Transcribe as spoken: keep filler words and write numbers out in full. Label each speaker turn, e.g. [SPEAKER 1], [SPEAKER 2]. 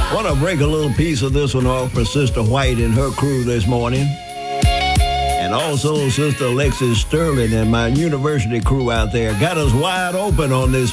[SPEAKER 1] Want to break a little piece of this one off for Sister White and her crew this morning. And also Sister Alexis Sterling and my university crew out there got us wide open on this